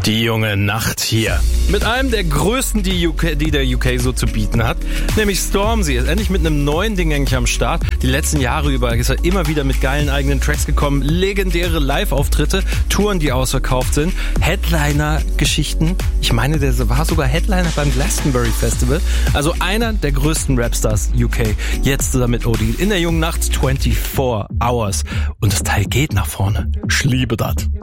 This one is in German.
Die junge Nacht hier. Mit einem der größten, die der UK so zu bieten hat. Nämlich Stormzy ist endlich mit einem neuen Ding eigentlich am Start. Die letzten Jahre über ist er immer wieder mit geilen eigenen Tracks gekommen. Legendäre Live-Auftritte, Touren, die ausverkauft sind. Headliner-Geschichten. Ich meine, der war sogar Headliner beim Glastonbury Festival. Also einer der größten Rapstars UK. Jetzt zusammen mit OD in der jungen Nacht 24 Hours. Und das Teil geht nach vorne. Ich liebe das.